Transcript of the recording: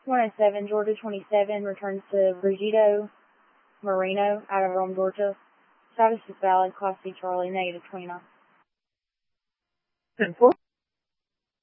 107, Georgia 27, returns to Brigido Moreno out of Rome, Georgia. Status is valid, Class C Charlie, -29. 10-4.